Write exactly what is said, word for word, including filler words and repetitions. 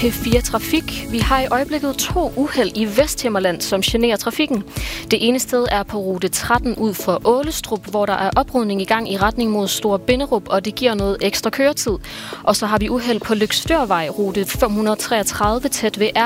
P fire Trafik. Vi har i øjeblikket to uheld i Vesthimmerland, som generer trafikken. Det ene sted er på rute tretten ud for Ålestrup, hvor der er oprydning i gang i retning mod Store Binderup, og det giver noget ekstra køretid. Og så har vi uheld på Løgstørvej, rute fem hundrede treogtredive, tæt ved